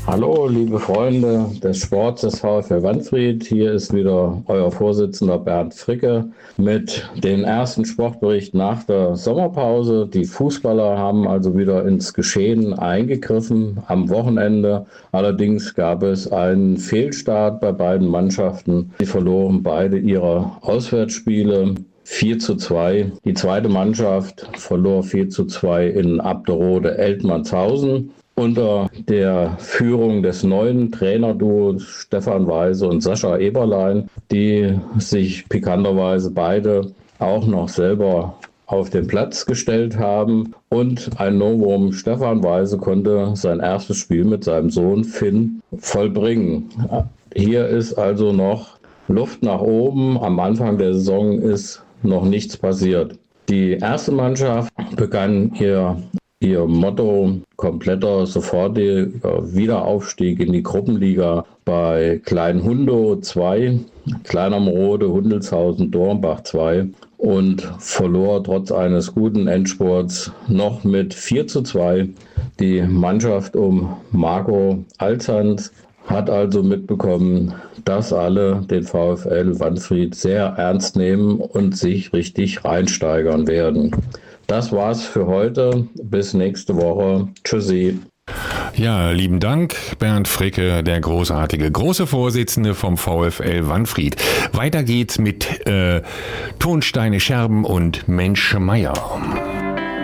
Hallo, liebe Freunde des Sports des VfL Wanfried. Hier ist wieder euer Vorsitzender Bernd Fricke mit dem ersten Sportbericht nach der Sommerpause. Die Fußballer haben also wieder ins Geschehen eingegriffen am Wochenende. Allerdings gab es einen Fehlstart bei beiden Mannschaften. Sie verloren beide ihre Auswärtsspiele 4:2. Die zweite Mannschaft verlor 4:2 in Abderode-Eltmannshausen. Unter der Führung des neuen Trainerduos Stefan Weise und Sascha Eberlein, die sich pikanterweise beide auch noch selber auf den Platz gestellt haben. Und ein Novum, Stefan Weise konnte sein erstes Spiel mit seinem Sohn Finn vollbringen. Hier ist also noch Luft nach oben. Am Anfang der Saison ist noch nichts passiert. Die erste Mannschaft begann ihr Motto kompletter sofortiger Wiederaufstieg in die Gruppenliga bei Klein Hundo 2, Kleinermrode, Hundelshausen, Dornbach 2 und verlor trotz eines guten Endspurts noch mit 4:2. Die Mannschaft um Marco Alzans hat also mitbekommen, dass alle den VfL Wanfried sehr ernst nehmen und sich richtig reinsteigern werden. Das war's für heute. Bis nächste Woche. Tschüssi. Ja, lieben Dank, Bernd Fricke, der große Vorsitzende vom VfL Wanfried. Weiter geht's mit Tonsteine Scherben und Mensch Meier.